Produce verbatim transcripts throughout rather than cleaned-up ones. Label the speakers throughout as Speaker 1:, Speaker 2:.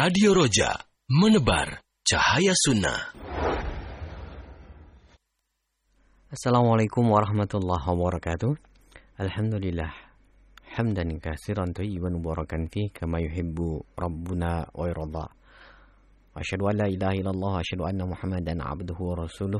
Speaker 1: Radio Roja, menebar cahaya sunnah.
Speaker 2: Assalamualaikum warahmatullahi wabarakatuh. Alhamdulillah hamdan katsiran thayyiban mubarakan fi kama yuhibbu rabbuna wa yarda. Asyhadu an la ilaha illallah wa asyhadu anna Muhammadan abduhu wa rasuluh.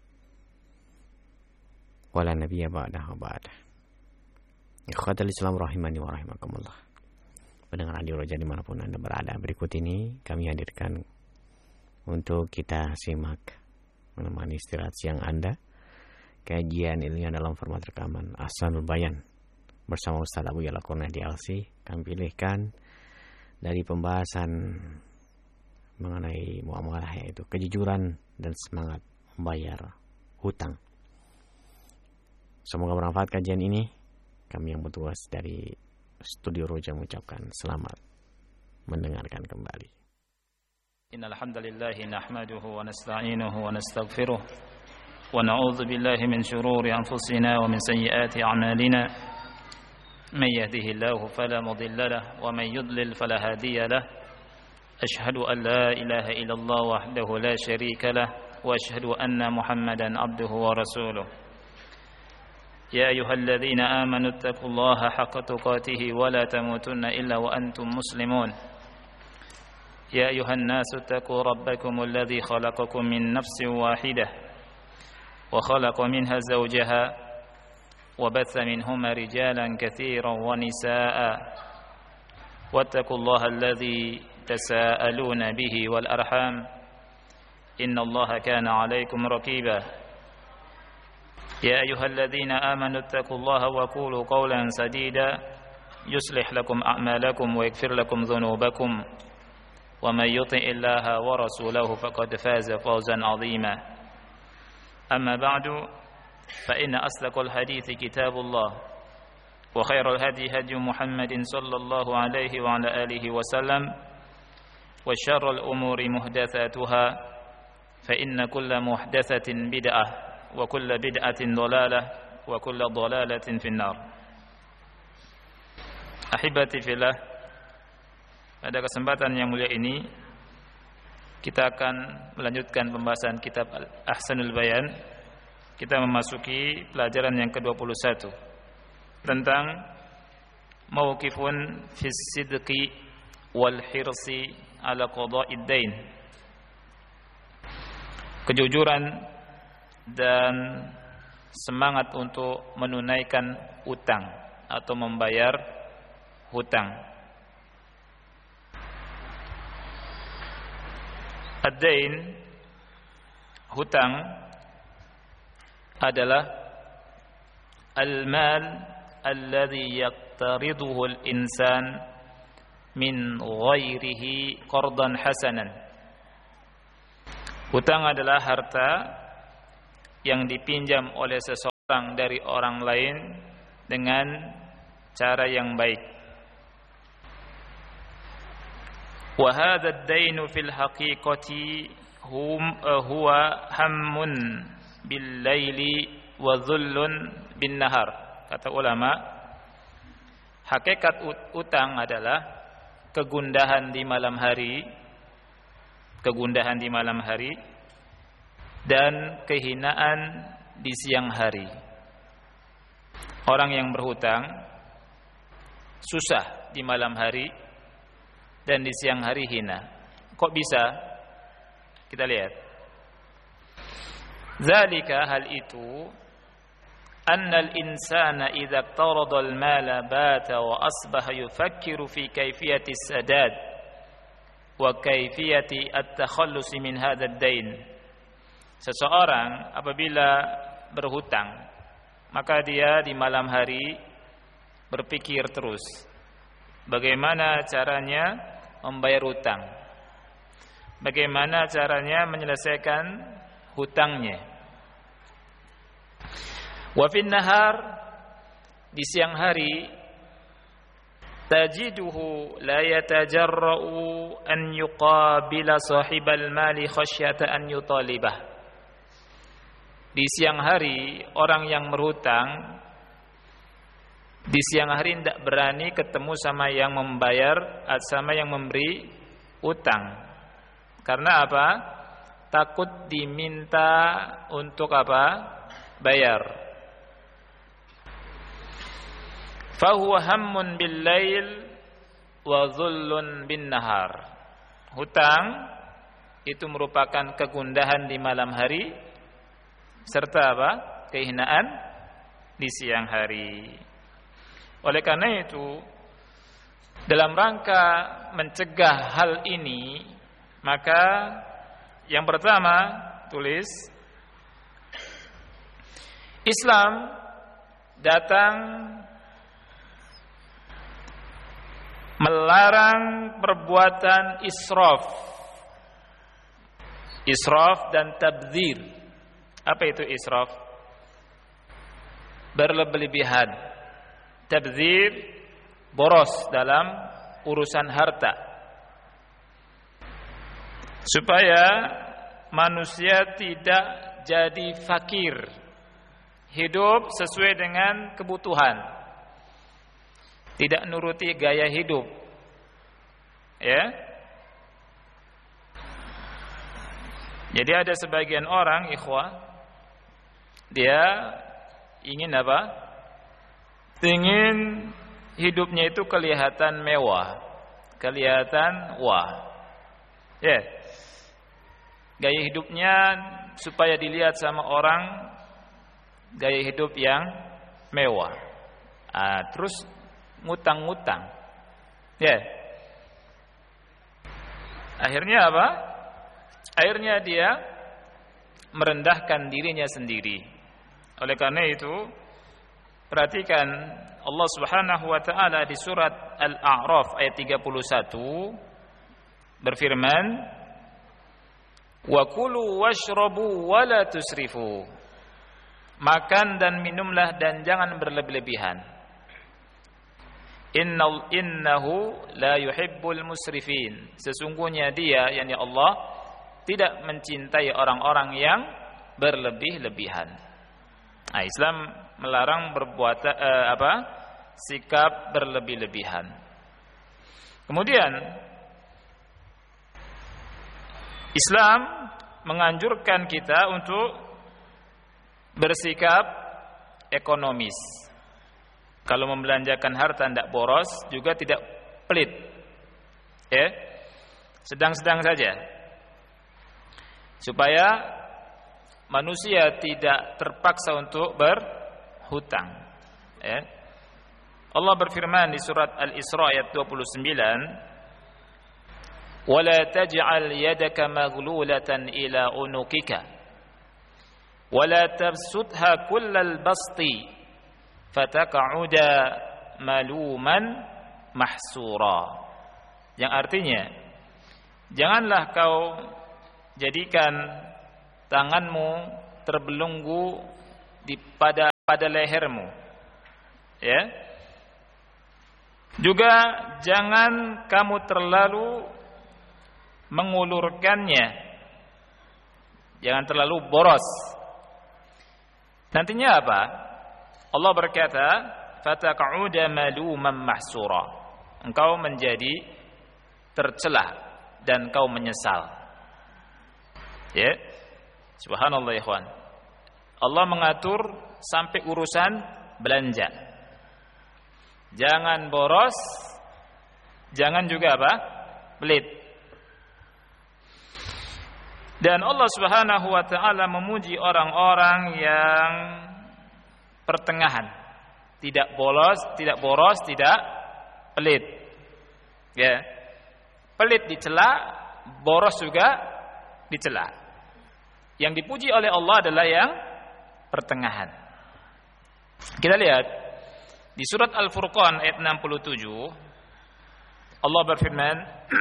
Speaker 2: Wa la nabiyya ba'dahu ba'da. Ikhwatal Islam rahimani wa rahimakumullah. Pendengar Radio Roja dimanapun Anda berada, berikut ini kami hadirkan untuk kita simak menemani istirahat siang Anda kajian ilmiah dalam format rekaman Ahsanul Bayan bersama Ustaz Abu Yala Qurna di L C. Kami pilihkan dari pembahasan mengenai muamalah, yaitu kejujuran dan semangat membayar hutang. Semoga bermanfaat kajian ini. Kami yang bertugas dari Studio Roja mengucapkan selamat mendengarkan kembali.
Speaker 3: Innal hamdalillah nahmaduhu wa nasta'inuhu wa nastaghfiruh wa na'udzu billahi min shururi anfusina wa min sayyiati a'malina. Man yahdihillahu fala mudilla lahu wa man yudlil fala hadiya lahu. Ashhadu an la ilaha illallah wahdahu la syarika lahu wa ashhadu anna Muhammadan abduhu wa rasuluh. يا أيها الذين آمنوا اتقوا الله حق تقاته ولا تموتن إلا وأنتم مسلمون يا أيها الناس اتقوا ربكم الذي خلقكم من نفس واحدة وخلق منها زوجها وبث منهما رجالا كثيرا ونساء واتقوا الله الذي تساءلون به والأرحام إن الله كان عليكم رقيبا يا أيها الذين آمنوا اتقوا الله وقولوا قولا سديدا يصلح لكم أعمالكم ويغفر لكم ذنوبكم ومن يطع الله ورسوله فقد فاز فوزا عظيما أما بعد فإن أصدق الحديث كتاب الله وخير الهدي هدي محمد صلى الله عليه وعلى آله وسلم وشر الأمور محدثاتها فإن كل محدثة بدعة wa kullu bid'atin dhalalah wa kullu dhalalatin finnar. Ahibati fillah, pada kesempatan yang mulia ini kita akan melanjutkan pembahasan kitab Ahsanul Bayan. Kita memasuki pelajaran yang ke dua puluh satu tentang mauqifun fis sidqi wal hirsi ala qada'id dain. Kejujuran dan semangat untuk menunaikan utang atau membayar hutang. Ad-dain, hutang, adalah al-mal alladhi yaqtariduhu al-insan min ghairihi qardan hasanan. Hutang adalah harta yang dipinjam oleh seseorang dari orang lain dengan cara yang baik. Wa hadha ad-dainu fil haqiqati hum huwa hammun bil laili wa dhullun bin nahar. Kata ulama, hakikat utang adalah kegundahan di malam hari, kegundahan di malam hari dan kehinaan di siang hari. Orang yang berhutang susah di malam hari dan di siang hari hina. Kok bisa? Kita lihat. Zalika, hal itu, anna al-insana idza iqtarada al-mala bata wa asbaha yufakkiru fi kayfiyati as-sadad wa kayfiyati at-takhallus min hadha ad-dain. Seseorang apabila berhutang, maka dia di malam hari berpikir terus bagaimana caranya membayar hutang, bagaimana caranya menyelesaikan hutangnya. Wa fin nahar, di siang hari, tajiduhu la yatajarra'u an yuqabila sahibal mali khasyata an yutalibah. Di siang hari, orang yang berhutang di siang hari tidak berani ketemu sama yang membayar, sama yang memberi utang. Karena apa? Takut diminta untuk apa? Bayar. Fahuwa hammun bil lail wa dhullun bin nahar. Hutang itu merupakan kegundahan di malam hari serta apa? Kehinaan di siang hari. Oleh karena itu, dalam rangka mencegah hal ini, maka yang pertama, tulis, Islam datang melarang perbuatan israf. Israf dan tabdzir. Apa itu israf? Berlebih-lebihan. Tabdzir, boros dalam urusan harta. Supaya manusia tidak jadi fakir. Hidup sesuai dengan kebutuhan. Tidak nuruti gaya hidup. Ya. Jadi ada sebagian orang, ikhwah, dia ingin apa? Ingin hidupnya itu kelihatan mewah, kelihatan wah. Ya. Gaya hidupnya supaya dilihat sama orang gaya hidup yang mewah. Ah, terus ngutang-ngutang. Ya. Akhirnya apa? Akhirnya dia merendahkan dirinya sendiri. Oleh karena itu, perhatikan Allah Subhanahu wa taala di surat Al-A'raf ayat tiga puluh satu berfirman, "Wa kulu washrabu wa la tusrifu." Makan dan minumlah dan jangan berlebih-lebihan. Innal innahu la yuhibbul musrifin. Sesungguhnya dia, yakni Allah, tidak mencintai orang-orang yang berlebih-lebihan. Nah, Islam melarang berbuat eh, apa? Sikap berlebih-lebihan. Kemudian Islam menganjurkan kita untuk bersikap ekonomis. Kalau membelanjakan harta tidak boros, juga tidak pelit. Ya. Sedang-sedang saja. Supaya manusia tidak terpaksa untuk berhutang. Ya. Allah berfirman di surat Al-Isra ayat dua puluh sembilan, "Wala taj'al yadaka maghlulatan ila unukika, wala tabsutha kullal basti, fataq'uda maluman mahsura." Yang artinya, janganlah kau jadikan tanganmu terbelenggu di pada pada lehermu. Ya. Juga jangan kamu terlalu mengulurkannya. Jangan terlalu boros. Nantinya apa? Allah berkata, "Fataq'uda maluman mahsura." Engkau menjadi tercela dan kau menyesal. Ya. Subhanallah ikhwan. Allah mengatur sampai urusan belanja. Jangan boros, jangan juga apa? Pelit. Dan Allah Subhanahu wa taala memuji orang-orang yang pertengahan. Tidak boros, tidak boros, tidak pelit. Ya. Pelit dicela, boros juga dicela. Yang dipuji oleh Allah adalah yang pertengahan. Kita lihat di surat Al-Furqan ayat enam puluh tujuh, Allah berfirman,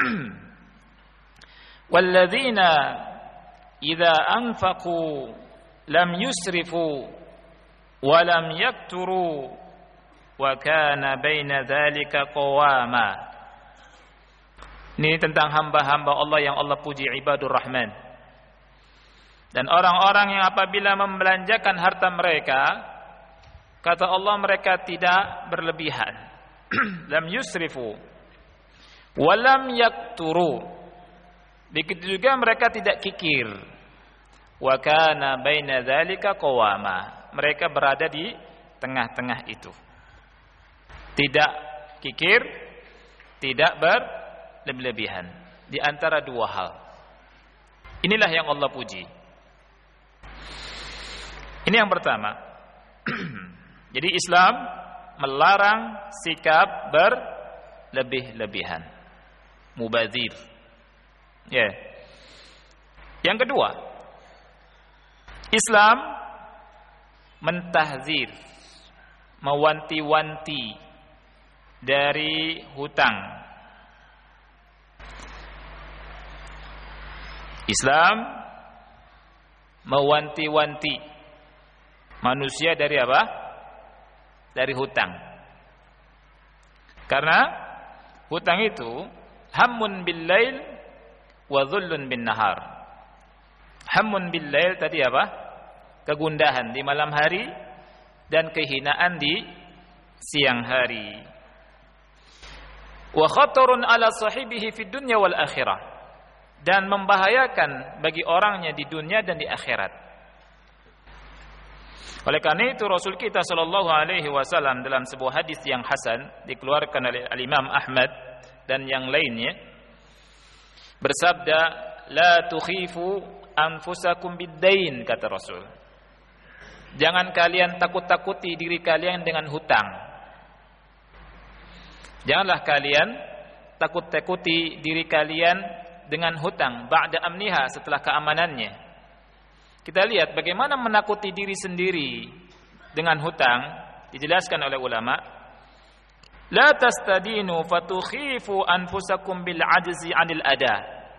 Speaker 3: "Walladzina idza anfaqu lam yusrifu wa lam yakturu wa kana baina dzalika qawama." Ini tentang hamba-hamba Allah yang Allah puji, ibadur rahman. Dan orang-orang yang apabila membelanjakan harta mereka, kata Allah, mereka tidak berlebihan. Lam yusrifu wa lam yakturu, Begitu juga mereka tidak kikir. Wa kana baina dzalika qawama. Mereka berada di tengah-tengah itu. Tidak kikir, tidak berlebih-lebihan, di antara dua hal. Inilah yang Allah puji. Ini yang pertama. Jadi Islam melarang sikap berlebih-lebihan, mubadzir. Ya. Yeah. Yang kedua, Islam mentahzir, mewanti-wanti dari hutang. Islam mewanti-wanti manusia dari apa? Dari hutang. Karena hutang itu hammun bil lail wa dhullun bin nahar. Hammun bil lail tadi apa? Kegundahan di malam hari dan kehinaan di siang hari. Wa khatarun ala sahibihi fid dunya wal akhirah, dan membahayakan bagi orangnya di dunia dan di akhirat. Oleh karena itu Rasul kita sallallahu alaihi wasallam dalam sebuah hadis yang hasan dikeluarkan oleh Al-Imam Ahmad dan yang lainnya bersabda, la tukhifu anfusakum bid-dain, kata Rasul. Jangan kalian takut-takuti diri kalian dengan hutang. Janganlah kalian takut-takuti diri kalian dengan hutang ba'da amniha, setelah keamanannya. Kita lihat bagaimana menakuti diri sendiri dengan hutang. Dijelaskan oleh ulama, la tastadinu fatukhifu anfusakum bil ajzi 'anil ada.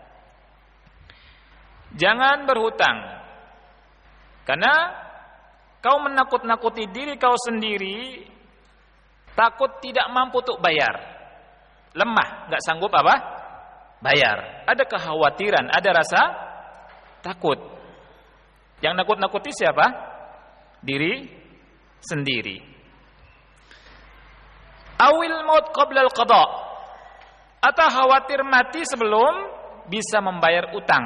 Speaker 3: Jangan berhutang karena kau menakut-nakuti diri kau sendiri, takut tidak mampu untuk bayar, lemah, enggak sanggup apa? Bayar. Ada kekhawatiran, ada rasa takut. Yang nakut-nakuti siapa? Diri sendiri. Awil maut qabla al-qada, atau khawatir mati sebelum bisa membayar utang.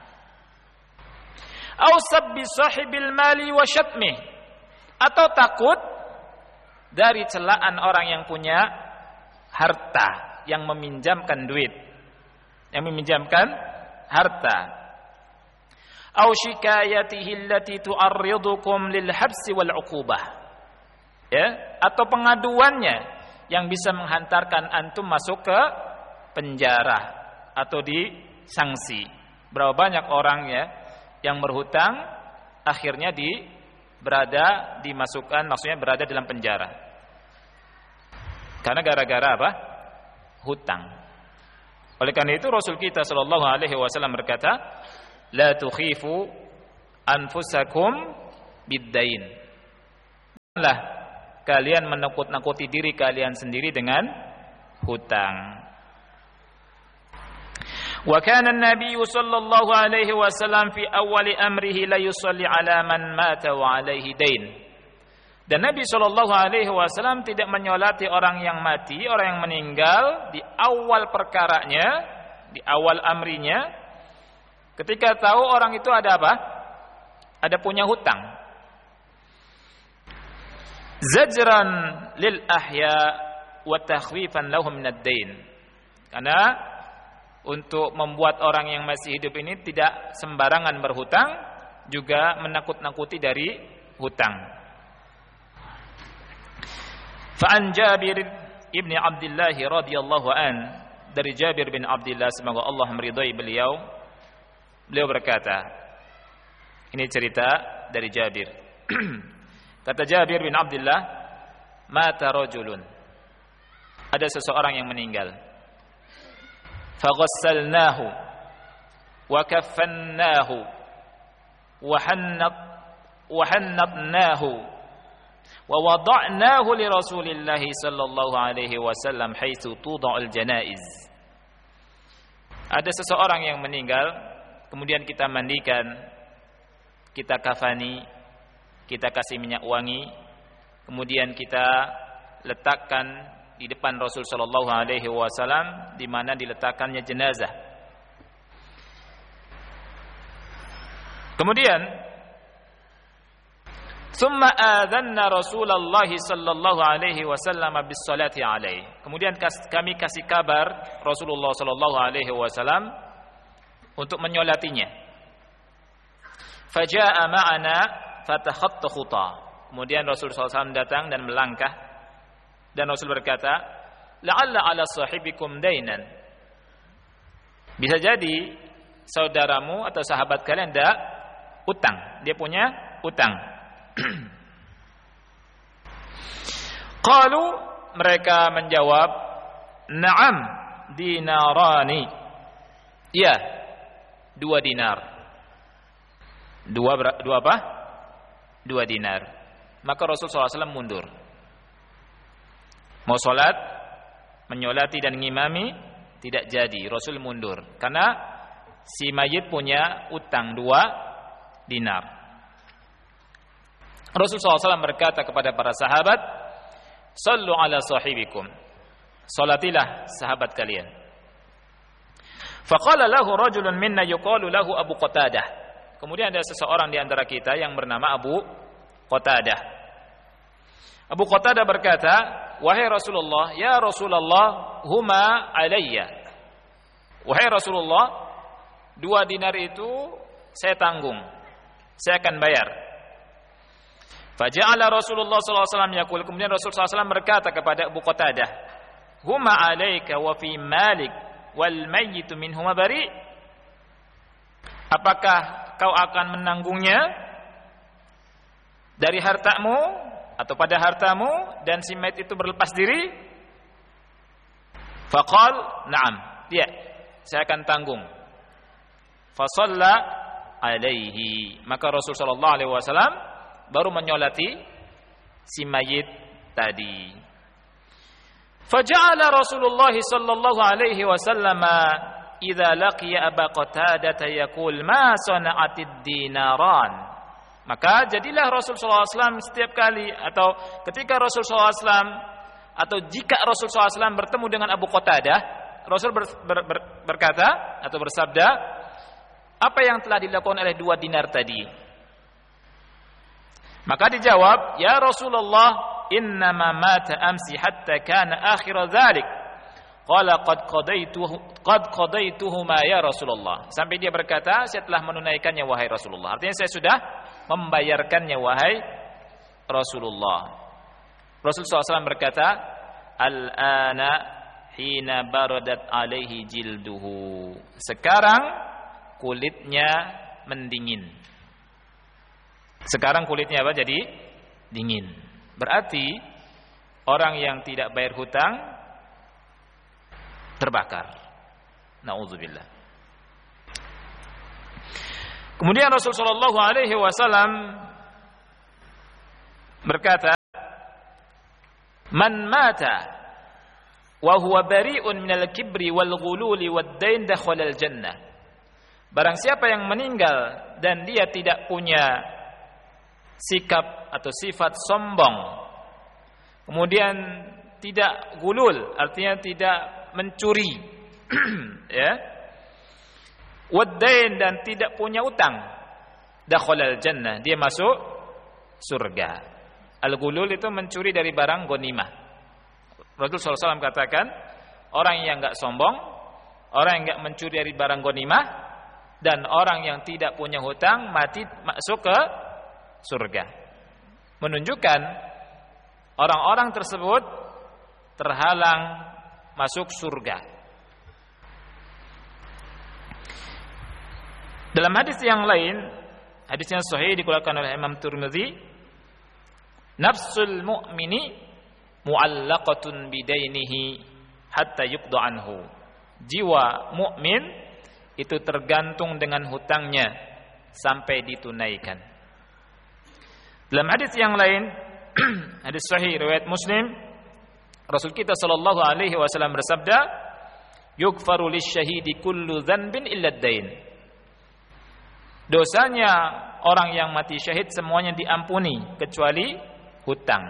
Speaker 3: Aw sabbi sahibil mali wa syatmih, atau takut dari celaan orang yang punya harta, yang meminjamkan duit, yang meminjamkan harta. Aw shikayatihi allati tu'arridukum lil habsi wal 'uqubah, ya, atau pengaduannya yang bisa menghantarkan antum masuk ke penjara atau disangsi. Berapa banyak orang ya yang berhutang akhirnya di berada dimasukkan, maksudnya berada dalam penjara karena gara-gara apa? Hutang. Oleh karena itu Rasul kita sallallahu alaihi wasallam berkata, la tukhifu anfusakum bid-dain. Janganlah kalian menakut-nakuti diri kalian sendiri dengan hutang. Wa kana an-nabiy sallallahu alaihi wasallam fi awwali amrihi la yusalli ala man mata wa alaihi dain. Dan Nabi sallallahu alaihi wasallam tidak menyolati orang yang mati, orang yang meninggal di awal perkaranya, di awal amrinya, ketika tahu orang itu ada apa? Ada punya hutang. Zajran lil ahya wa takhwifan lahum minad dain. Karena untuk membuat orang yang masih hidup ini tidak sembarangan berhutang, juga menakut-nakuti dari hutang. Fa'an Jabir ibn Abdullah radhiyallahu an, dari Jabir bin Abdullah, semoga Allah meridai beliau, beliau berkata, ini cerita dari Jabir. Kata Jabir bin Abdullah, mata rajulun, ada seseorang yang meninggal. Faghassalnahu wa kaffannahu wa hannat wa hannatnahu wa wada'nahu li Rasulillah sallallahu alaihi wasallam haitsu tuda'ul janaiz. Ada seseorang yang meninggal, kemudian kita mandikan, kita kafani, kita kasih minyak wangi, kemudian kita letakkan di depan Rasul sallallahu alaihi wasallam di mana diletakkannya jenazah. Kemudian summa adzanna Rasulullah sallallahu alaihi wasallam bis salati alaihi. Kemudian kami kasih kabar Rasulullah sallallahu alaihi wasallam untuk menyolatinya. Faja'a ma'ana fatakhatta khuta. Kemudian Rasul sallallahu alaihi wasallam datang dan melangkah, dan Rasul berkata, la'alla ala sahibikum dainan. Bisa jadi saudaramu atau sahabat kalian ada utang, dia punya utang. Qalu, mereka menjawab, na'am dinarani. Iya, dua dinar. Dua dua apa? Dua dinar. Maka Rasul sallallahu alaihi wasallam mundur. Mau salat, menyolati dan ngimami, tidak jadi. Rasul mundur karena si mayit punya utang dua dinar. Rasul sallallahu alaihi wasallam berkata kepada para sahabat, sallu ala sahibikum. Salatilah sahabat kalian. Faqala lahu rajulun minna yuqalu lahu Abu Qatadah. Kemudian ada seseorang di antara kita yang bernama Abu Qatadah. Abu Qatadah berkata, wahai Rasulullah, ya Rasulullah, huma alayya. Wahai Rasulullah, dua dinar itu saya tanggung, saya akan bayar. Faja'ala Rasulullah sallallahu alaihi wasallam yaqul, kemudian Rasulullah sallallahu alaihi wasallam berkata kepada Abu Qatadah, huma alayka wa fi malik wal mayyitu minhuma bari. Apakah kau akan menanggungnya dari hartamu atau pada hartamu dan si mayit itu berlepas diri? Faqal, na'am, ya, saya akan tanggung. Fa shalla alaihi, maka Rasul sallallahu alaihi wasallam baru menyolati si mayit tadi. Faja'ala Rasulullah sallallahu alaihi wasallam idza laqiya Aba Qatadah yaqul ma sana'atid dinaran. Maka jadilah Rasul sallallahu alaihi wasallam setiap kali atau ketika Rasul sallallahu alaihi wasallam atau jika Rasul sallallahu alaihi wasallam bertemu dengan Abu Qatadah, Rasul ber, ber, ber, berkata atau bersabda, apa yang telah dilakukan oleh dua dinar tadi? Maka dijawab, ya Rasulullah, innama mata amsi hatta kana akhir dzalik. Qala qad qadaituhu qad qadaituhuma ya Rasulullah. Sampai dia berkata, saya telah menunaikannya wahai Rasulullah. Artinya saya sudah membayarkannya wahai Rasulullah. Rasul sallallahu alaihi wasallam berkata, al-ana hina baradat alaihi jilduhu. Sekarang kulitnya mendingin. Sekarang kulitnya apa? Jadi dingin. Berarti orang yang tidak bayar hutang terbakar. Nauzubillah. Kemudian Rasul sallallahu alaihi wasallam berkata, "Man mata wa huwa bari'un minal kibri wal ghululi wad dain dakhala al jannah." Barang siapa yang meninggal dan dia tidak punya sikap atau sifat sombong, kemudian tidak gulul, artinya tidak mencuri, ya, wadain, dan tidak punya utang, dakhalal jannah, dia masuk surga. Al-gulul itu mencuri dari barang ghanimah. Rasul sallallahu alaihi wasallam katakan, orang yang enggak sombong, orang yang enggak mencuri dari barang ghanimah, dan orang yang tidak punya hutang mati masuk ke surga. Menunjukkan orang-orang tersebut terhalang masuk surga. Dalam hadis yang lain, hadis yang sahih dikeluarkan oleh Imam Tirmidzi, nafsul mu'mini mu'allaqatun bidainihi hatta yuqda anhu. Jiwa mukmin itu tergantung dengan hutangnya sampai ditunaikan. Dalam hadis yang lain, hadis sahih riwayat Muslim, Rasul kita sallallahu alaihi wasallam bersabda, "Yughfaru lisyahidi kullu dzanbin illa ad-dain." Dosanya orang yang mati syahid semuanya diampuni kecuali hutang.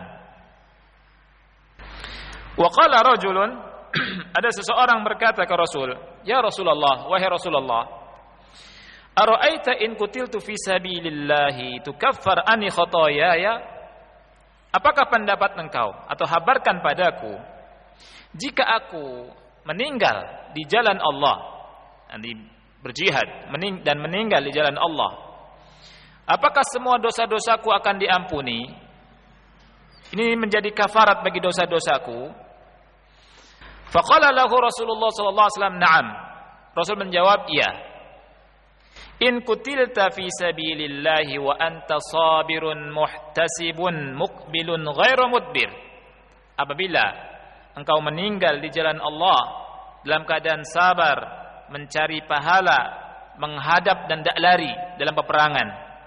Speaker 3: Wa qala rajulun, ada seseorang berkata ke Rasul, "Ya Rasulullah, wahai Rasulullah, Ara'aita in qutiltu fi sabilillahi tukaffar anni khotoyaya? Apakah pendapat engkau atau habarkan padaku jika aku meninggal di jalan Allah, nanti berjihad dan meninggal di jalan Allah, apakah semua dosa-dosaku akan diampuni? Ini menjadi kafarat bagi dosa-dosaku. Faqala lahu Rasulullah sallallahu alaihi wasallam, "Na'am." Rasul menjawab, "Iya." In kutilta fi sabilillahi wa anta sabirun muhtasibun muqbilun ghairu mudbir. Apabila engkau meninggal di jalan Allah dalam keadaan sabar, mencari pahala, menghadap dan tidak lari dalam peperangan.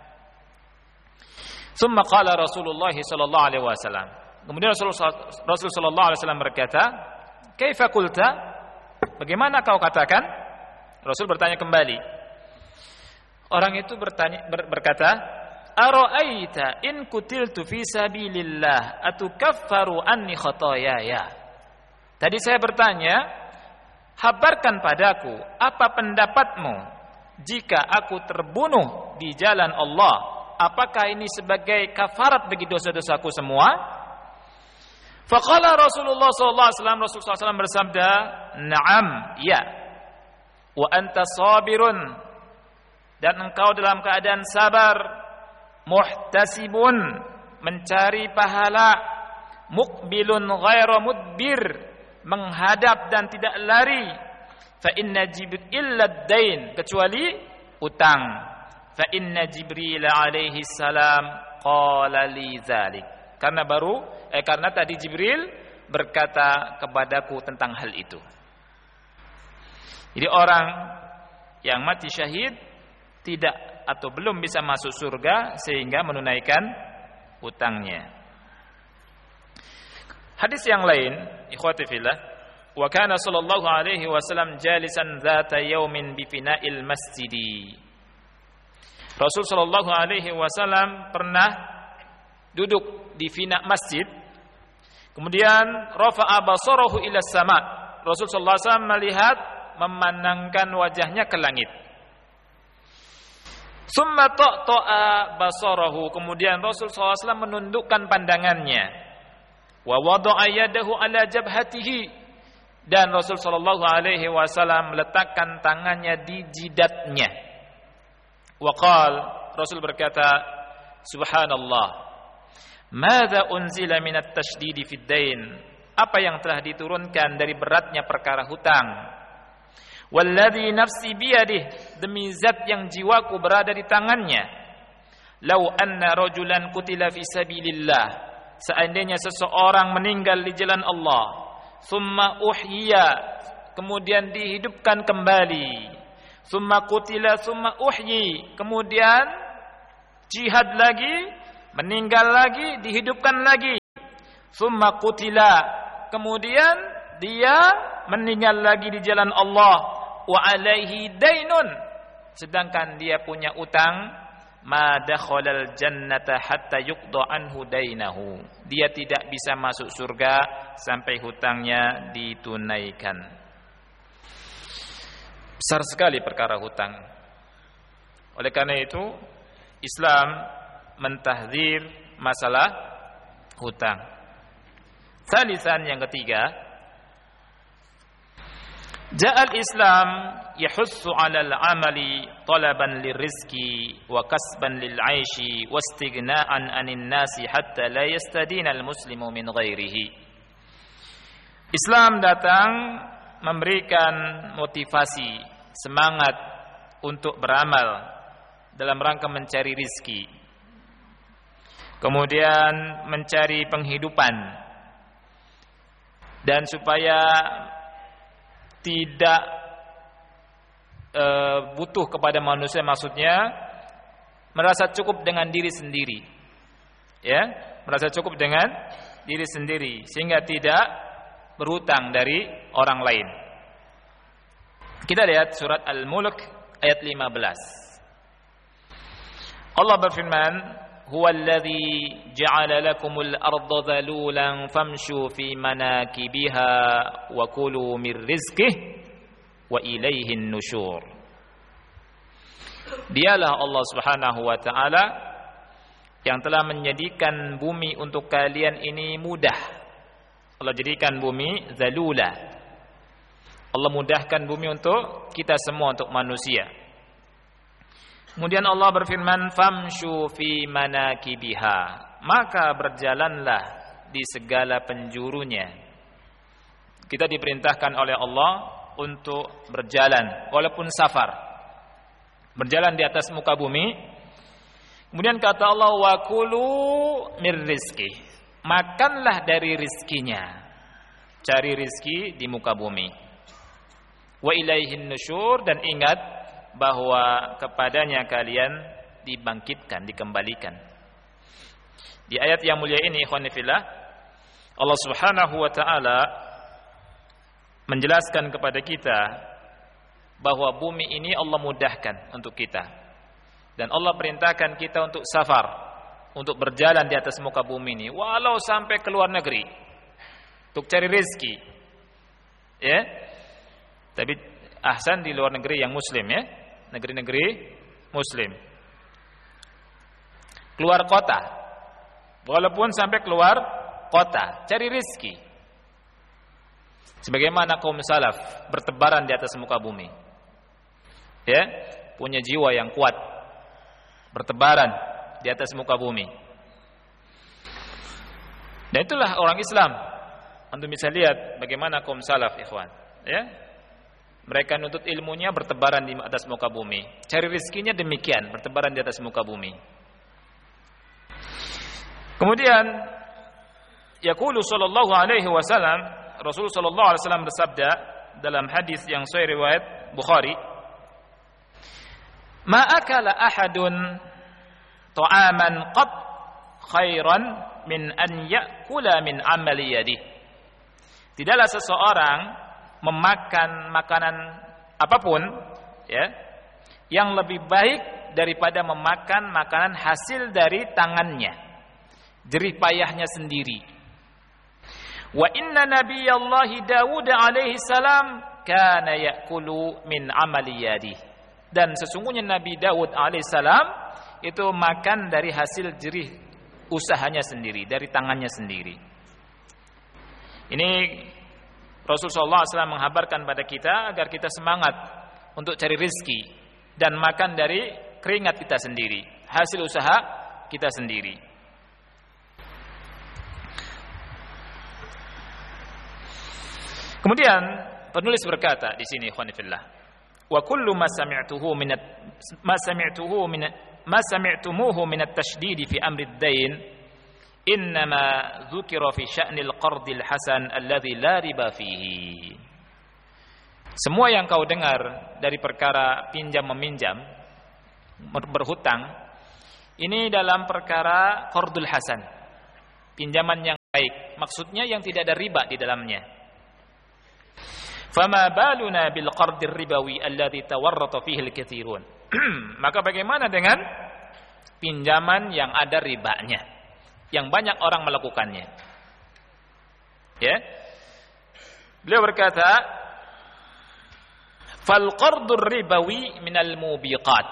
Speaker 3: Summa qala Rasulullah sallallahu alaihi wasallam. Kemudian Rasul Rasul sallallahu alaihi wasallam berkata, "Kaifa qulta?" Bagaimana kau katakan? Rasul bertanya kembali. Orang itu bertanya ber, berkata, "Ara'aita in kutiltu fi sabilillah atukaffaru anni khotoyaya?" Tadi saya bertanya, habarkan padaku apa pendapatmu jika aku terbunuh di jalan Allah, apakah ini sebagai kafarat bagi dosa-dosaku semua? Faqala Rasulullah sallallahu alaihi wasallam, Rasulullah sallallahu alaihi wasallam bersabda, "Na'am, ya. Wa anta sabirun, dan engkau dalam keadaan sabar, muhtasibun, mencari pahala, muqbilun ghairu mudbir, menghadap dan tidak lari. Fa inna jibril illa dain, kecuali utang. Fa inna Jibril alaihi salam qala li dzalik." Karena baru eh karena tadi Jibril berkata kepadaku tentang hal itu. Jadi orang yang mati syahid tidak atau belum bisa masuk surga sehingga menunaikan utangnya. Hadis yang lain, ikhwati fillah, wa kana sallallahu alaihi wasallam jalisan dzata yaumin bi fina'il masjidi. Rasul sallallahu alaihi wasallam pernah duduk di fina' masjid, kemudian rafa'a basarahu ila sama'. Rasul sallallahu alaihi wasallam melihat, memandangkan wajahnya ke langit. Summa ta'ta'a basarahu, kemudian Rasul sallallahu alaihi wasallam menundukkan pandangannya. Wa wada'a yadahu ala jabhatihi, dan Rasul sallallahu alaihi wasallam meletakkan tangannya di jidatnya. Wa qala, Rasul berkata, "Subhanallah, madza unzila minat tasydidi fid dain?" Apa yang telah diturunkan dari beratnya perkara hutang. Walladzi nafsi biyadihi, demi zat yang jiwaku berada di tangannya. Lau anna rajulan qutila fi sabilillah, seandainya seseorang meninggal di jalan Allah, thumma uhyiya, kemudian dihidupkan kembali, thumma qutila thumma uhyi, kemudian jihad lagi, meninggal lagi, dihidupkan lagi, thumma qutila, kemudian dia meninggal lagi di jalan Allah, wa alaihi dainun, sedangkan dia punya utang, ma dakhalal jannata hatta yuqda anhu dainahu, dia tidak bisa masuk surga sampai hutangnya ditunaikan. Besar sekali perkara hutang. Oleh karena itu Islam mentahdzir masalah hutang. Salisan, yang ketiga, Ja'al Islam yahussu 'alal 'amali talaban lirizqi wa kasban lil 'aishi wastighna'an 'anil nasi hatta la yastadina al-muslimu min ghairihi. Islam datang memberikan motivasi, semangat untuk beramal dalam rangka mencari rizki, kemudian mencari penghidupan, dan supaya tidak e, butuh kepada manusia, maksudnya merasa cukup dengan diri sendiri, ya, merasa cukup dengan diri sendiri sehingga tidak berhutang dari orang lain. Kita lihat surat Al-Mulk ayat lima belas. Allah berfirman, "Huwallazi ja'ala lakumul arda dhalulan famshu fi manakibiha wa kulu mir rizqihi wa ilaihin nusyur." Dialah Allah Subhanahu wa taala yang telah menjadikan bumi untuk kalian ini mudah. Allah jadikan bumi zalula. Allah mudahkan bumi untuk kita semua, untuk manusia. Kemudian Allah berfirman, famshu fi manakibiha, maka berjalanlah di segala penjurunya. Kita diperintahkan oleh Allah untuk berjalan walaupun safar, berjalan di atas muka bumi. Kemudian kata Allah, wa kulu mir rizki, makanlah dari rizkinya. Cari rizki di muka bumi. Wa ilaihin nusyur, dan ingat bahwa kepadanya kalian dibangkitkan, dikembalikan. Di ayat yang mulia ini, ikhwan fillah, Allah Subhanahu wa taala menjelaskan kepada kita bahwa bumi ini Allah mudahkan untuk kita, dan Allah perintahkan kita untuk safar, untuk berjalan di atas muka bumi ini, walau sampai ke luar negeri untuk cari rezeki, ya. Tapi ahsan di luar negeri yang muslim, ya, negeri-negeri muslim. Keluar kota, walaupun sampai keluar kota, cari rezeki. Sebagaimana kaum salaf bertebaran di atas muka bumi, ya, punya jiwa yang kuat, bertebaran di atas muka bumi. Dan itulah orang Islam. Antum bisa lihat bagaimana kaum salaf, ikhwan, ya. Mereka nuntut ilmunya bertebaran di atas muka bumi, cari rezekinya demikian, bertebaran di atas muka bumi. Kemudian yaqulu sallallahu alaihi wasallam, Rasul sallallahu alaihi wasallam bersabda dalam hadis yang sahih riwayat Bukhari, "Ma akala ahadun ta'aman qad khairan min an ya'kula min amali yadihi." Tidaklah seseorang memakan makanan apapun, ya, yang lebih baik daripada memakan makanan hasil dari tangannya, jerih payahnya sendiri. Wa inna nabiyallahi Dawud alaihi salam kana ya'kulu min amali yadihi. Dan sesungguhnya Nabi Daud alaihi salam itu makan dari hasil jerih usahanya sendiri, dari tangannya sendiri. Ini Rasulullah shallallahu alaihi wasallam menghabarkan pada kita agar kita semangat untuk cari rezeki dan makan dari keringat kita sendiri, hasil usaha kita sendiri. Kemudian penulis berkata di sini, ikhwan fillah, wa kullu ma sami'tuhu min ma sami'tuhu min ma sami'tumuhu min at-tashdid fi amri ad-dain innama dzukira fi sya'nil qardil hasan alladzi la riba fihi. Semua yang kau dengar dari perkara pinjam meminjam, berhutang, ini dalam perkara qardul hasan, pinjaman yang baik, maksudnya yang tidak ada riba di dalamnya. Fama baluna bil qardir ribawi alladzi tawarrata fihi al-katsirun. Maka bagaimana dengan pinjaman yang ada ribanya, yang banyak orang melakukannya? Ya. Beliau berkata, fal qardur ribawi minal mubiqat.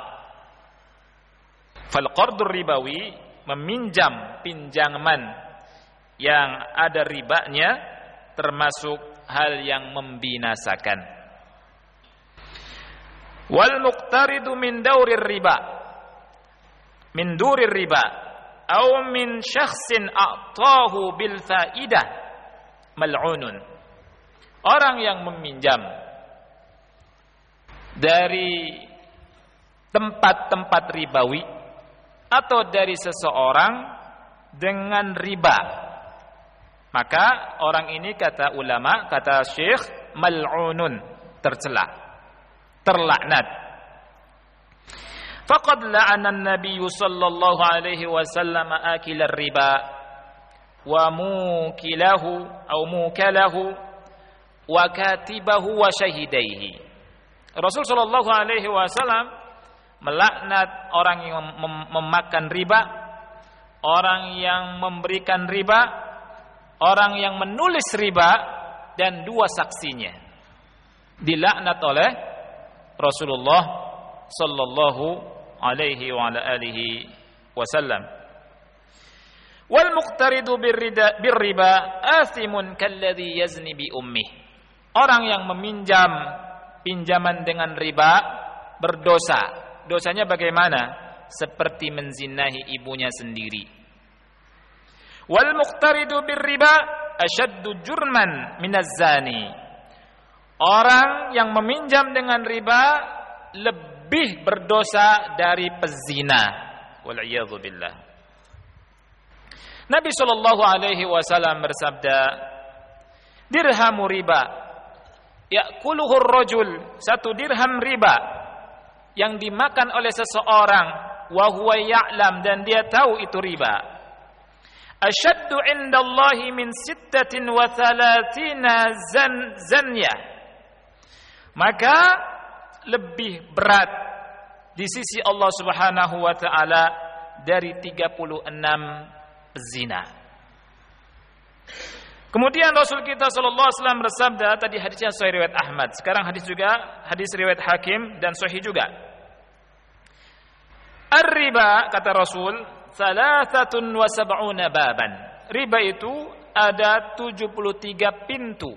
Speaker 3: Fal qardur ribawi, meminjam pinjaman yang ada ribanya, termasuk hal yang membinasakan. Wal muqtaridu min daurir riba, min durir riba, atau min syakhsin a'tahu bil faidah mal'unun. Orang yang meminjam dari tempat-tempat ribawi atau dari seseorang dengan riba, maka orang ini, kata ulama, kata syekh, mal'unun, tercela, terlaknat. Faqad la'ana an-nabiy sallallahu alaihi wasallam akila riba wa mukilahu atau mukalahu wa katibahu wa syahidaihi. Rasul sallallahu alaihi wasallam melaknat orang yang mem- memakan riba, orang yang memberikan riba, orang yang menulis riba, dan dua saksinya dilaknat oleh Rasulullah sallallahu alaihi wa ala alihi wasallam. Wal muqtaridu birriba athimun kalladhi yazni bi ummih. Orang yang meminjam pinjaman dengan riba berdosa. Dosanya bagaimana? Seperti menzinahi ibunya sendiri. Wal muqtaridu birriba ashaddu jurman minaz zani. Orang yang meminjam dengan riba lebih berdosa dari pezina. Wal iyadzu billah. Nabi sallallahu alaihi wasallam bersabda, dirhamu riba ya'kuluhu ar-rajul, satu dirham riba yang dimakan oleh seseorang wa huwa ya'lam, dan dia tahu itu riba, ashaddu 'indallahi min sittatin wa thalathina zan zanya, maka lebih berat di sisi Allah Subhanahu wa taala dari tiga puluh enam zina. Kemudian Rasul kita sallallahu alaihi wasallam bersabda, tadi hadisnya sahih riwayat Ahmad, sekarang hadis juga hadis riwayat Hakim dan sahih juga. Ar-riba, kata Rasul, thalathatun wa sab'una baban. Riba itu ada tujuh puluh tiga pintu.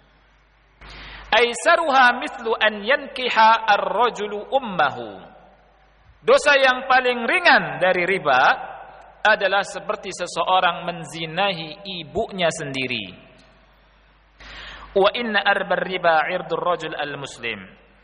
Speaker 3: Aisaruha mithlu an yankiha ar-rajulu ummahu. Dosa yang paling ringan dari riba adalah seperti seseorang menzinahi ibunya sendiri. Wa inna arbar riba 'irdur rajul al-muslim.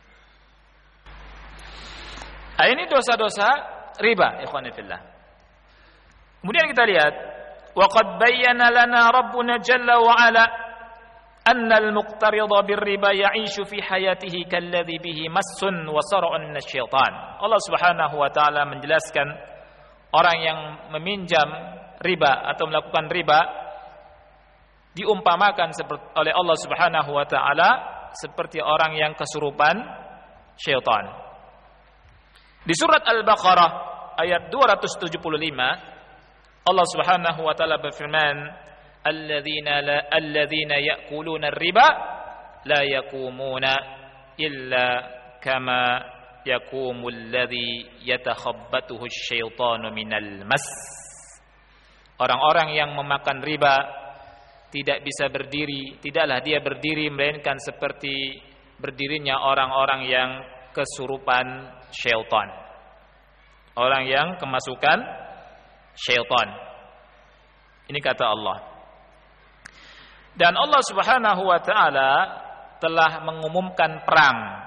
Speaker 3: Ah, ini dosa-dosa riba, ikhwan fillah. Kemudian kita lihat, wa qad bayyana lana rabbuna jalla wa ala anna al-muqtarida bir-riba ya'ishu fi hayatihi kalladhi bihi massun wa sar'un minasyaitan. Allah Subhanahu wa taala menjelaskan orang yang meminjam riba atau melakukan riba diumpamakan oleh Allah Subhanahu wa taala seperti orang yang kesurupan syaitan. Di surat Al-Baqarah ayat dua ratus tujuh puluh lima Allah Subhanahu wa taala berfirman, alladzina la alladzina ya'kuluna ar-riba la yaqumuna illa kama yakumul ladzi yatakhabbatuhu asyaitanu minal mas. Orang-orang yang memakan riba tidak bisa berdiri, tidaklah dia berdiri melainkan seperti berdirinya orang-orang yang kesurupan syaitan, orang yang kemasukan syaitan. Ini kata Allah. Dan Allah Subhanahu wa taala telah mengumumkan perang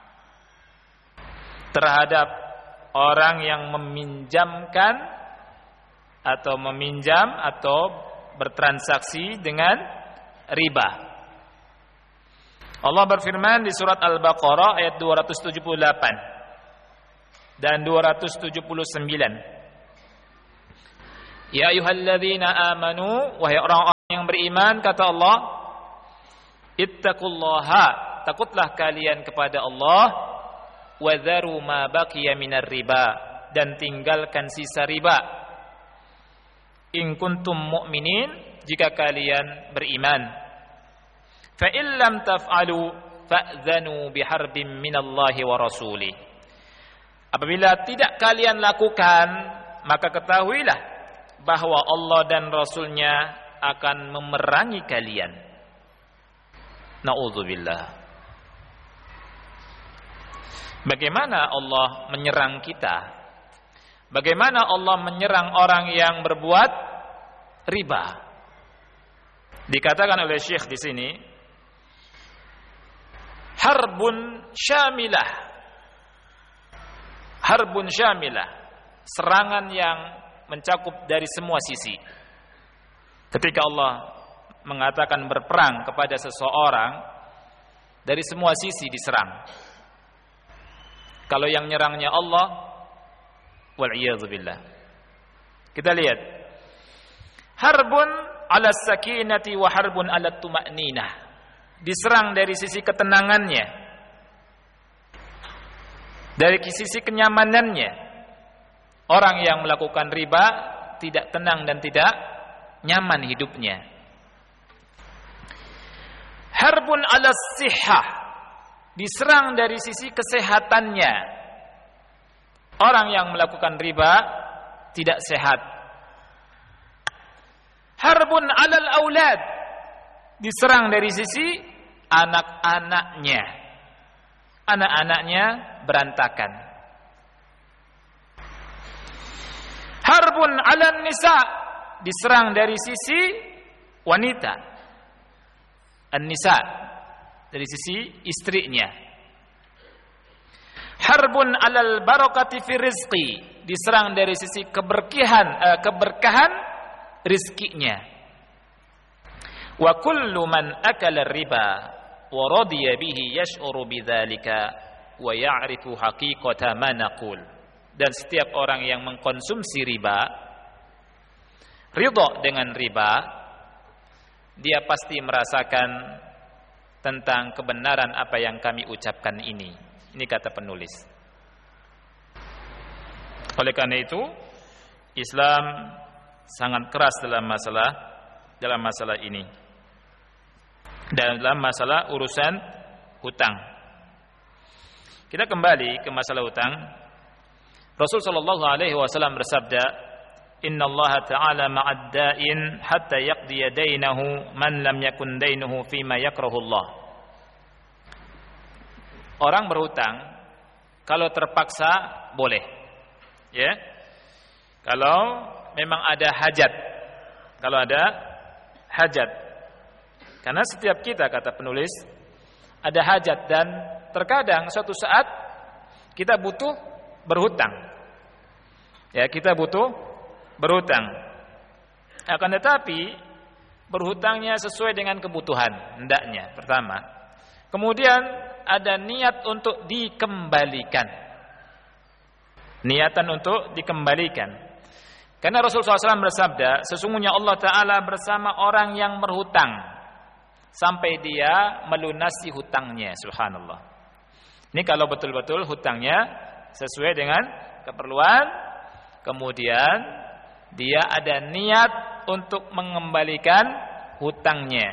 Speaker 3: terhadap orang yang meminjamkan atau meminjam atau bertransaksi dengan riba. Allah berfirman di surat Al-Baqarah ayat dua ratus tujuh puluh delapan dan dua ratus tujuh puluh sembilan. Ya ayyuhalladzina amanu, wahai orang-orang yang beriman, kata Allah, ittaqullaha, takutlah kalian kepada Allah, wadharu ma baqiya minar riba, dan tinggalkan sisa riba, in kuntum mu'minin, jika kalian beriman. Fa in lam taf'alu fa'dhanu biharbin minallahi wa rasulih. Apabila tidak kalian lakukan, maka ketahuilah bahwa Allah dan Rasulnya akan memerangi kalian. Na'udzubillah. Bagaimana Allah menyerang kita? Bagaimana Allah menyerang orang yang berbuat riba? Dikatakan oleh Syekh di sini, harbun syamilah. Harbun syamilah, serangan yang mencakup dari semua sisi. Ketika Allah mengatakan berperang kepada seseorang, dari semua sisi diserang. Kalau yang nyerangnya Allah, wal-iyadzu billah. Kita lihat, harbun ala sakinati wa harbun ala tuma'ninah. Diserang dari sisi ketenangannya, dari sisi kenyamanannya. Orang yang melakukan riba tidak tenang dan tidak nyaman hidupnya. Harbun ala sihhah, diserang dari sisi kesehatannya. orang yang melakukan riba tidak sehat. Harbun 'alal aulad, diserang dari sisi anak-anaknya. Anak-anaknya berantakan. Harbun 'alan nisa, diserang dari sisi wanita. An-nisa, dari sisi istrinya. Harbun 'alal barakati fi rizqi, diserang dari sisi keberkahan eh, keberkahan rizkinya. Wa kullu man akala riba wa radiya bihi yash'uru bidzalika wa ya'rifu haqiqata ma naqul. Dan setiap orang yang mengkonsumsi riba, ridha dengan riba, dia pasti merasakan tentang kebenaran apa yang kami ucapkan ini. Ini kata penulis. Oleh karena itu, Islam sangat keras dalam masalah dalam masalah ini. Dalam masalah urusan hutang. Kita kembali ke masalah hutang. Rasul sallallahu alaihi wasallam bersabda, "Innallaha ta'ala ma'ad da'in hatta yaqdiya dainahu man lam yakun dainuhu fima yakrahu Allah." Orang berhutang kalau terpaksa boleh. Ya. Kalau memang ada hajat. Kalau ada hajat. Karena setiap kita, kata penulis, ada hajat, dan terkadang suatu saat kita butuh berhutang. Ya, kita butuh berhutang. Akan tetapi berhutangnya sesuai dengan kebutuhan, hendaknya pertama. Kemudian ada niat untuk dikembalikan. Niatan untuk dikembalikan. Karena Rasulullah shallallahu alaihi wasallam bersabda, sesungguhnya Allah Ta'ala bersama orang yang berhutang sampai dia melunasi hutangnya. Subhanallah. Ini kalau betul-betul hutangnya sesuai dengan keperluan, kemudian dia ada niat untuk mengembalikan hutangnya.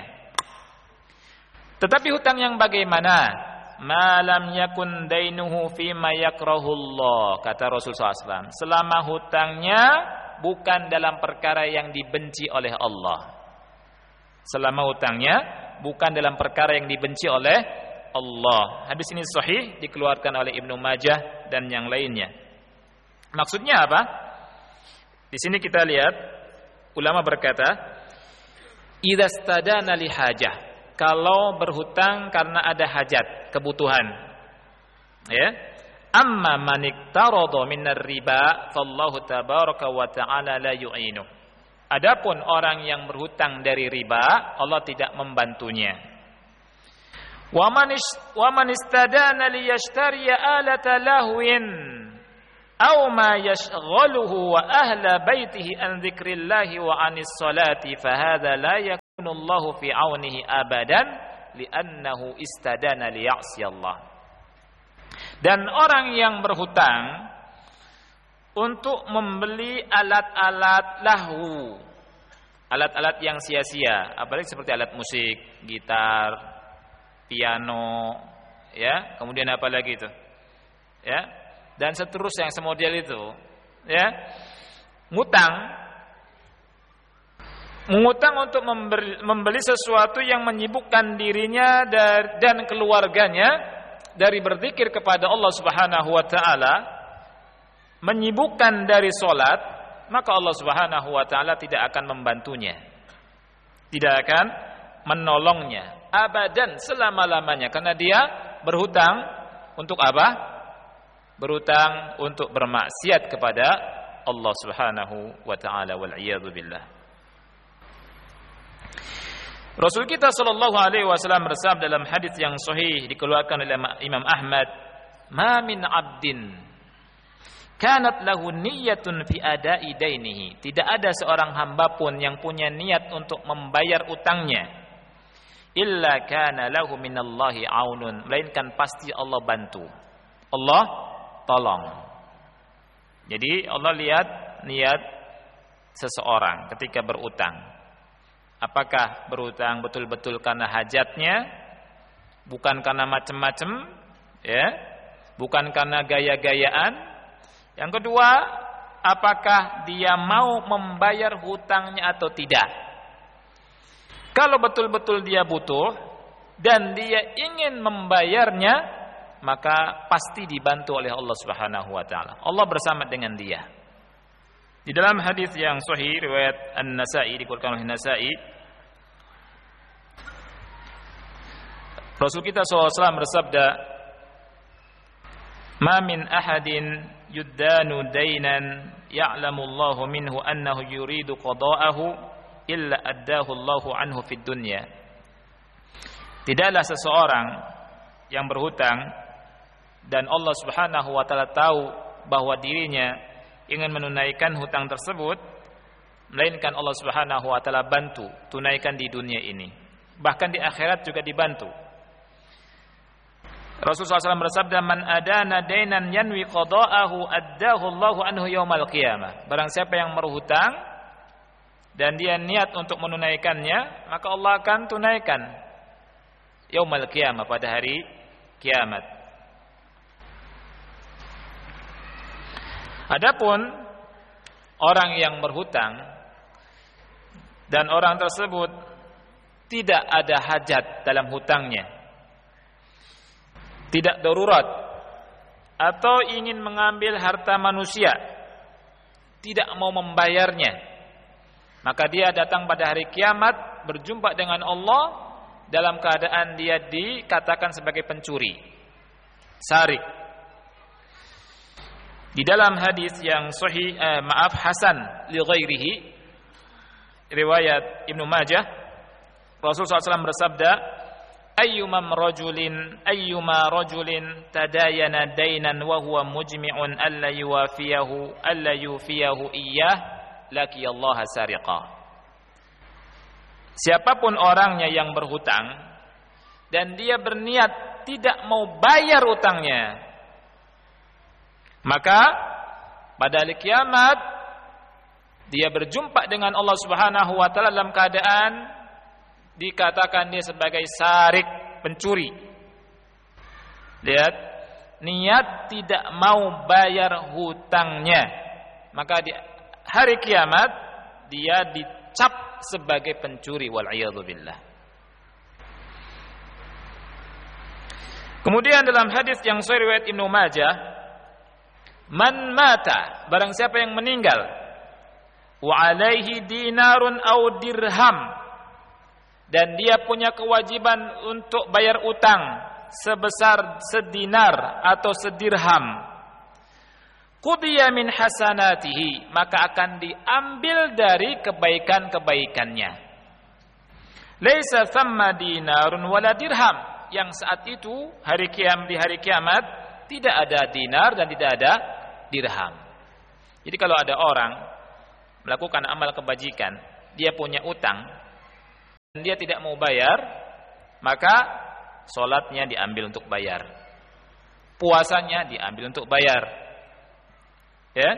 Speaker 3: Tetapi hutang yang bagaimana? Malam yakun dainuhu fima yakrahullah, kata Rasulullah shallallahu alaihi wasallam. Selama hutangnya bukan dalam perkara yang dibenci oleh Allah. Selama hutangnya bukan dalam perkara yang dibenci oleh Allah. Hadis ini sahih, dikeluarkan oleh Ibnu Majah dan yang lainnya. Maksudnya apa? Di sini kita lihat ulama berkata, idza stadana li hajah, kalau berhutang karena ada hajat, kebutuhan. Ya. Amma man iktarada minar riba fallahu tabaraka wa ta'ala la yu'inu. Adapun orang yang berhutang dari riba, Allah tidak membantunya. Wa man wa man istadana liyashtari alata lahwin aw ma yashghaluhu wa ahla baitihi an dzikrillahi wa anis salati fa hadza la yakunu Allahu fi aunihi abadan li'annahu istadana liya'si Allah. Dan orang yang berhutang untuk membeli alat-alat lahu, alat-alat yang sia-sia, apalagi seperti alat musik, gitar, piano, ya, kemudian apa lagi itu, ya, dan seterusnya yang semodel itu, ya, ngutang, mengutang untuk membeli, membeli sesuatu yang menyibukkan dirinya dan keluarganya dari berzikir kepada Allah Subhanahu wa taala, menyibukkan dari salat, maka Allah Subhanahu wa taala tidak akan membantunya. Tidak akan menolongnya abadan, selama-lamanya, karena dia berhutang untuk apa? Berhutang untuk bermaksiat kepada Allah Subhanahu wa taala, wal iyadu billah. Rasul kita sallallahu alaihi wasallam bersabda dalam hadis yang sahih dikeluarkan oleh Imam Ahmad, "Ma min 'abdin kanat lahu niyyatun fi ada'i dainihi." Tidak ada seorang hamba pun yang punya niat untuk membayar utangnya, illa kana lahu minallahi 'aunun, melainkan pasti Allah bantu. Allah tolong. Jadi Allah lihat niat seseorang ketika berutang. Apakah berutang betul-betul karena hajatnya, bukan karena macam-macam, ya, bukan karena gaya-gayaan, Yang kedua, apakah dia mau membayar hutangnya atau tidak. Kalau betul-betul dia butuh dan dia ingin membayarnya, maka pasti dibantu oleh Allah Subhanahu wa taala. Allah bersama dengan dia. Di dalam hadis yang sahih riwayat An-Nasa'i, dikeluarkan oleh Nasa'i, Rasul kita shallallahu alaihi wasallam bersabda, "Ma min ahadin yuddanu dainan ya'lamu Allahu minhu annahu yuridu qada'ahu illa addahu Allahu anhu fid dunya." Tidaklah seseorang yang berhutang dan Allah Subhanahu wa taala tahu bahwa dirinya ingin menunaikan hutang tersebut, melainkan Allah Subhanahu wa taala bantu tunaikan di dunia ini. Bahkan di akhirat juga dibantu. Rasulullah shallallahu alaihi wasallam bersabda, "Man adana dainan yanwi qada'ahu addahu Allahu anhu yaumal qiyamah." Barang siapa yang berhutang dan dia niat untuk menunaikannya, maka Allah akan tunaikan yaumal qiyamah, pada hari kiamat. Adapun orang yang berhutang dan orang tersebut tidak ada hajat dalam hutangnya, tidak darurat, atau ingin mengambil harta manusia, tidak mau membayarnya, maka dia datang pada hari kiamat berjumpa dengan Allah dalam keadaan dia dikatakan sebagai pencuri, sarik. Di dalam hadis yang sahih, eh, maaf hasan li ghairihi, riwayat Ibnu Majah, Rasulullah shallallahu alaihi wasallam bersabda, ayyuma rajulin ayyuma rajulin tadayana dainan wa huwa mujmi'un alla yuwafiyahu alla yufiyahu iyyah laqiyallaha sariqa. Siapapun orangnya yang berhutang dan dia berniat tidak mau bayar utangnya, maka pada hari kiamat dia berjumpa dengan Allah Subhanahu wa taala dalam keadaan dikatakan dia sebagai sarik, pencuri. Lihat, niat tidak mau bayar hutangnya, maka di hari kiamat dia dicap sebagai pencuri, wal iyadzu billah. Kemudian dalam hadis yang sahih riwayat Ibnu Majah, man mata, barang siapa yang meninggal, wa alaihi dinarun au dirham, dan dia punya kewajiban untuk bayar utang sebesar sedinar atau sedirham, qudiya min hasanatihi, maka akan diambil dari kebaikan-kebaikannya. Laisa thamma dinarun wala dirham, yang saat itu hari kiam di hari kiamat tidak ada dinar dan tidak ada dirham. Jadi kalau ada orang melakukan amal kebajikan, dia punya utang dan dia tidak mau bayar, maka sholatnya diambil untuk bayar, puasanya diambil untuk bayar, ya,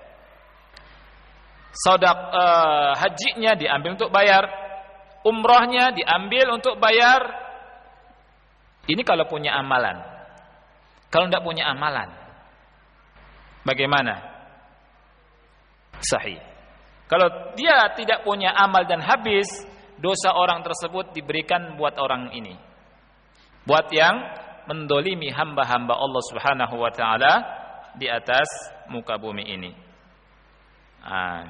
Speaker 3: sodak eh, hajinya diambil untuk bayar, umrohnya diambil untuk bayar. Ini kalau punya amalan. Kalau tidak punya amalan, bagaimana? Sahih. Kalau dia tidak punya amal dan habis, dosa orang tersebut diberikan buat orang ini, buat yang mendolimi hamba-hamba Allah Subhanahu wa taala di atas muka bumi ini. Nah,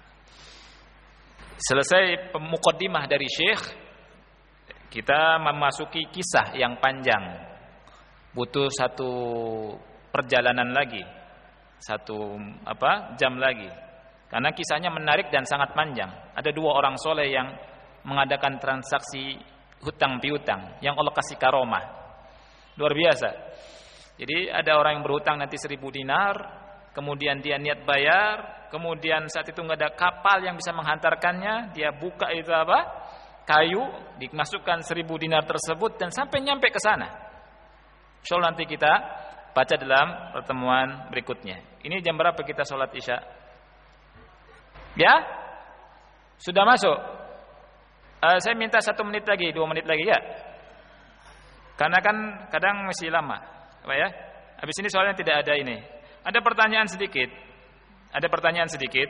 Speaker 3: selesai muqaddimah dari Syekh, kita memasuki kisah yang panjang. Butuh satu perjalanan lagi, satu apa jam lagi, karena kisahnya menarik dan sangat panjang. Ada dua orang soleh yang mengadakan transaksi hutang piutang yang Allah kasih karomah luar biasa. Jadi ada orang yang berhutang nanti seribu dinar, kemudian dia niat bayar, kemudian saat itu nggak ada kapal yang bisa menghantarkannya, dia buka itu apa kayu, dimasukkan seribu dinar tersebut dan sampai nyampe ke sana. Insyaallah nanti kita baca dalam pertemuan berikutnya. Ini jam berapa kita sholat isya? Ya? Sudah masuk? Uh, saya minta satu menit lagi, dua menit lagi ya. Karena kan kadang masih lama, apa ya? Habis ini soalnya tidak ada ini. ada pertanyaan sedikit. Ada pertanyaan sedikit.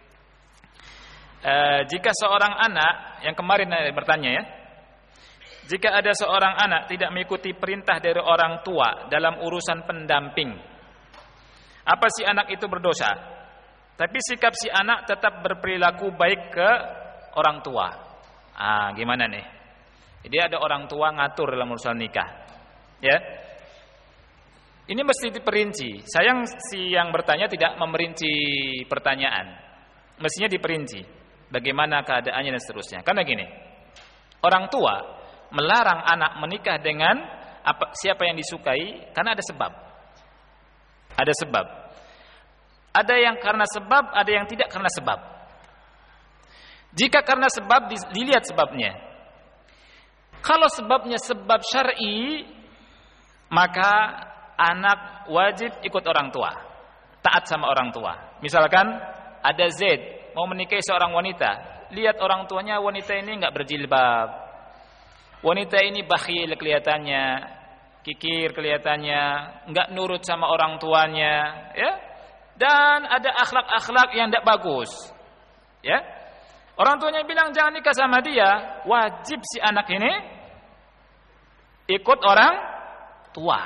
Speaker 3: E, jika seorang anak, yang kemarin bertanya ya, jika ada seorang anak tidak mengikuti perintah dari orang tua dalam urusan pendamping, apa si anak itu berdosa? Tapi sikap si anak tetap berperilaku baik ke orang tua. Ah, gimana nih? Jadi ada orang tua ngatur dalam urusan nikah. Ya. Ini mesti diperinci. Sayang si yang bertanya tidak memerinci pertanyaan. Mestinya diperinci bagaimana keadaannya dan seterusnya. Karena gini, orang tua melarang anak menikah dengan apa, siapa yang disukai karena ada sebab. Ada sebab. Ada yang karena sebab, ada yang tidak karena sebab. Jika karena sebab, dilihat sebabnya. Kalau sebabnya sebab syar'i, maka anak wajib ikut orang tua, taat sama orang tua. Misalkan ada Z mau menikahi seorang wanita, lihat orang tuanya, wanita ini enggak berjilbab, wanita ini bakhil kelihatannya, kikir kelihatannya, enggak nurut sama orang tuanya, ya, dan ada akhlak-akhlak yang tidak bagus, ya. Orang tuanya bilang jangan nikah sama dia, wajib si anak ini ikut orang tua.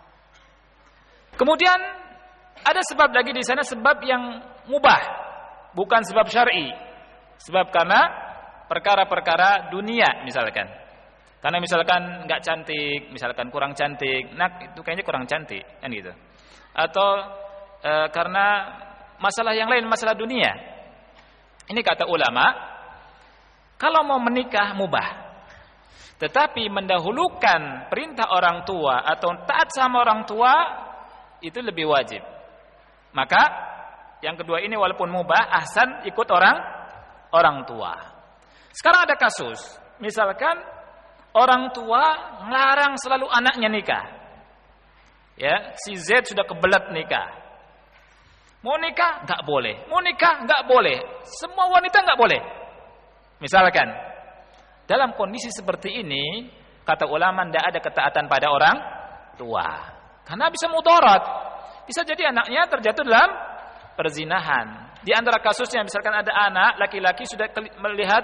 Speaker 3: Kemudian ada sebab lagi di sana, sebab yang mubah, bukan sebab syar'i. Sebab karena perkara-perkara dunia misalkan. Karena misalkan enggak cantik, misalkan kurang cantik, nah itu kayaknya kurang cantik, kan gitu. Atau e, karena masalah yang lain, masalah dunia. Ini kata ulama, kalau mau menikah mubah, tetapi mendahulukan perintah orang tua atau taat sama orang tua itu lebih wajib. Maka yang kedua ini walaupun mubah, ahsan ikut orang orang tua. Sekarang ada kasus, misalkan orang tua melarang selalu anaknya nikah. Ya, si Z sudah kebelet nikah. Mau nikah enggak boleh, mau nikah enggak boleh. Semua wanita enggak boleh. Misalkan dalam kondisi seperti ini, kata ulama tidak ada ketaatan pada orang tua. Karena bisa mudarat. Bisa jadi anaknya terjatuh dalam perzinahan. Di antara kasusnya misalkan ada anak laki-laki sudah melihat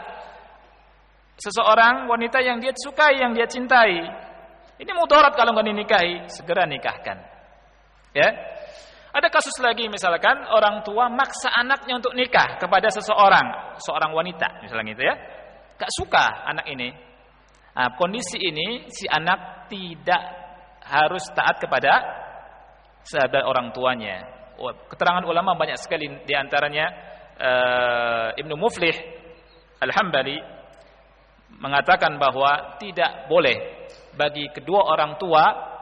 Speaker 3: seseorang wanita yang dia sukai, yang dia cintai. Ini mudarat kalau enggak dinikahi, segera nikahkan. Ya. Ada kasus lagi misalkan orang tua maksa anaknya untuk nikah kepada seseorang, seorang wanita misalnya gitu ya. Gak suka anak ini. Nah, kondisi ini si anak tidak harus taat kepada sahabat orang tuanya. Keterangan ulama banyak sekali, di antaranya uh, Ibnu Muflih Al-Hambali mengatakan bahwa tidak boleh bagi kedua orang tua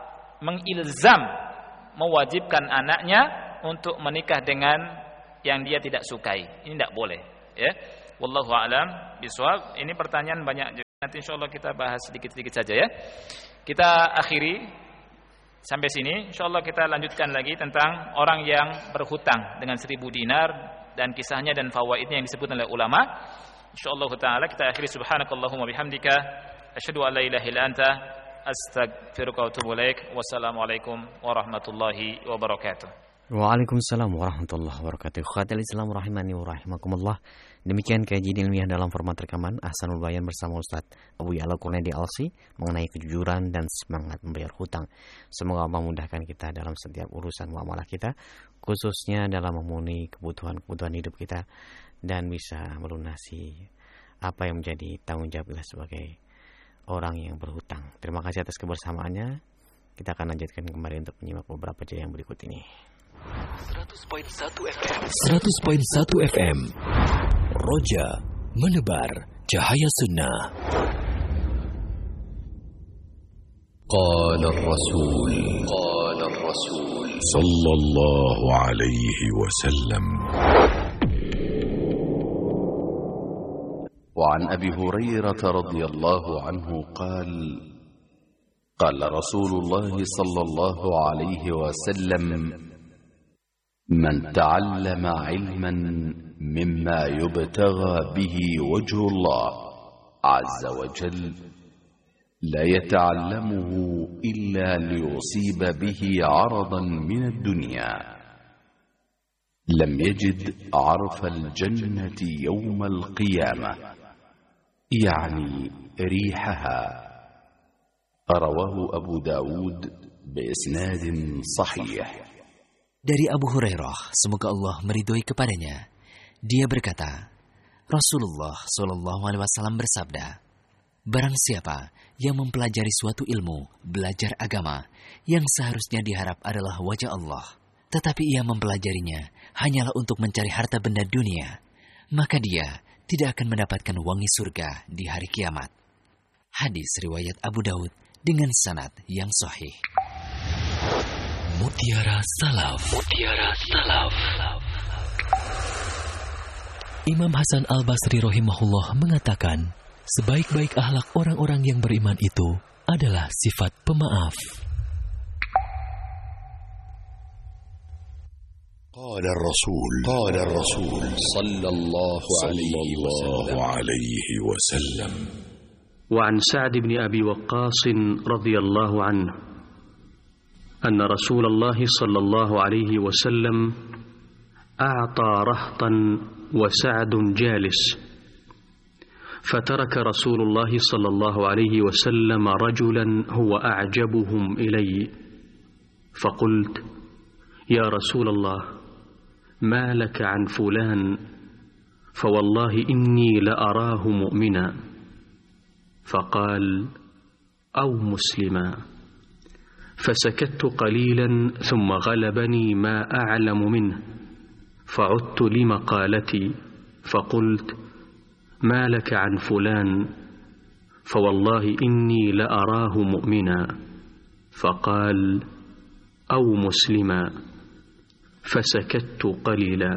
Speaker 3: mengilzam, mewajibkan anaknya untuk menikah dengan yang dia tidak sukai. Ini tidak boleh, ya. Wallahu a'lam bishawab. Ini pertanyaan banyak juga. Nanti insyaallah kita bahas sedikit-sedikit saja ya. Kita akhiri sampai sini. Insyaallah kita lanjutkan lagi tentang orang yang berhutang dengan seribu dinar dan kisahnya dan fawaidnya yang disebut oleh ulama. Insyaallah taala kita akhiri. Subhanakallahumma bihamdika asyhadu an la ilaha illa anta astaghfiruka wa atubu ilaik. Wassalamualaikum warahmatullahi wabarakatuh.
Speaker 2: Waalaikumsalam warahmatullahi wabarakatuh. Khawatir Islam rahimani wa rahimakumullah. Demikian kajian ilmiah dalam format rekaman Ahsanul Bayan bersama Ustaz Abu Ya'la Qurnaidi Alsi mengenai kejujuran dan semangat membayar hutang. Semoga Allah memudahkan kita dalam setiap urusan muamalah kita, khususnya dalam memenuhi kebutuhan-kebutuhan hidup kita, dan bisa melunasi apa yang menjadi tanggung jawab kita sebagai orang yang berhutang. Terima kasih atas kebersamaannya. Kita akan lanjutkan kembali untuk menyimak beberapa jaya yang berikut ini.
Speaker 1: seratus koma satu F M seratus koma satu F M Roja menebar cahaya sunnah. Qala ar-Rasul Qala ar-Rasul sallallahu alaihi wasallam.
Speaker 4: وعن أبي هريرة رضي الله عنه قال قال رسول الله صلى الله عليه وسلم من تعلم علما مما يبتغى به وجه الله عز وجل لا يتعلمه إلا ليصيب به عرضا من الدنيا لم يجد عرف الجنة يوم القيامة يعني ريحها. رواه أبو داود بإسناد صحيح.
Speaker 1: Dari Abu Hurairah, semoga Allah meridhoi kepadanya, dia berkata, Rasulullah Shallallahu Alaihi Wasallam bersabda, barang siapa yang mempelajari suatu ilmu, belajar agama, yang seharusnya diharap adalah wajah Allah, tetapi ia mempelajarinya hanyalah untuk mencari harta benda dunia, maka dia tidak akan mendapatkan wangi surga di hari kiamat. Hadis riwayat Abu Daud dengan sanad yang sahih. Mutiara Salaf. Mutiara Salaf. Imam Hasan Al-Basri rahimahullah mengatakan, sebaik-baik akhlak orang-orang yang beriman itu adalah sifat pemaaf.
Speaker 5: قال الرسول قال الرسول صلى الله عليه وسلم
Speaker 6: وعن سعد بن أبي وقاص رضي الله عنه أن رسول الله صلى الله عليه وسلم أعطى رهطا وسعد جالس، فترك رسول الله صلى الله عليه وسلم رجلا هو أعجبهم إلي، فقلت يا رسول الله ما لك عن فلان، فوالله إني لأراه مؤمنا، فقال أو مسلما، فسكت قليلا ثم غلبني ما أعلم منه، فعدت لمقالتي فقلت ما لك عن فلان، فوالله إني لأراه مؤمنا، فقال أو مسلما، فسكت قليلا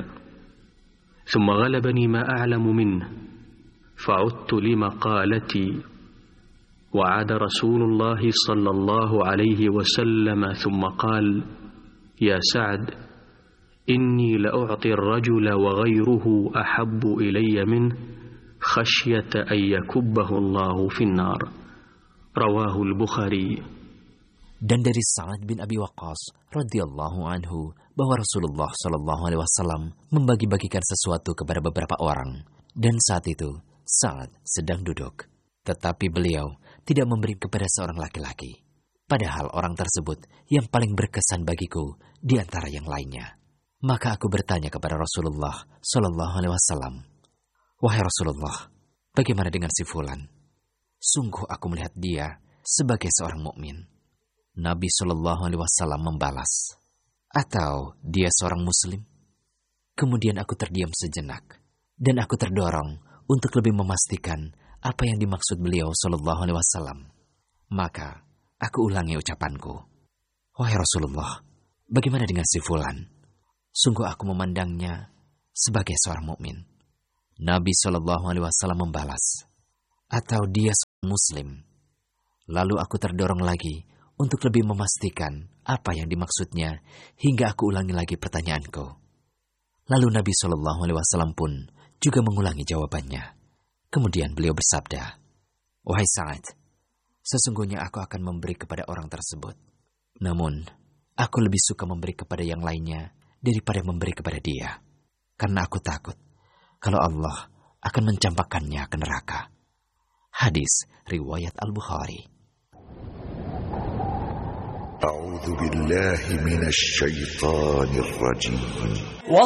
Speaker 6: ثم غلبني ما أعلم منه، فعدت لمقالتي، وعاد رسول الله صلى الله عليه وسلم ثم قال يا سعد إني لأعطي الرجل وغيره أحب إلي منه خشية أن يكبه الله في النار. رواه البخاري.
Speaker 1: Dan dari Sa'ad bin Abi Waqqas radhiyallahu anhu bahwa Rasulullah Shallallahu Alaihi Wasallam membagi-bagikan sesuatu kepada beberapa orang, dan saat itu Sa'ad sedang duduk, tetapi beliau tidak memberi kepada seorang laki-laki, padahal orang tersebut yang paling berkesan bagiku di antara yang lainnya. Maka aku bertanya kepada Rasulullah Shallallahu Alaihi Wasallam, wahai Rasulullah, bagaimana dengan si Fulan? Sungguh aku melihat dia sebagai seorang mukmin. Nabi Shallallahu Alaihi Wasallam membalas, atau dia seorang Muslim? Kemudian aku terdiam sejenak, dan aku terdorong untuk lebih memastikan apa yang dimaksud beliau Shallallahu Alaihi Wasallam. Maka aku ulangi ucapanku, wahai Rasulullah, bagaimana dengan si Fulan? Sungguh aku memandangnya sebagai seorang mukmin. Nabi Shallallahu Alaihi Wasallam membalas, atau dia seorang Muslim? Lalu aku terdorong lagi untuk lebih memastikan apa yang dimaksudnya, hingga aku ulangi lagi pertanyaanku. Lalu Nabi Shallallahu Alaihi Wasallam pun juga mengulangi jawabannya. Kemudian beliau bersabda, wahai Sa'ad, sesungguhnya aku akan memberi kepada orang tersebut. Namun, aku lebih suka memberi kepada yang lainnya daripada memberi kepada dia, karena aku takut kalau Allah akan mencampakkannya ke neraka. Hadis riwayat Al-Bukhari.
Speaker 5: أعوذ بالله من الشيطان الرجيم.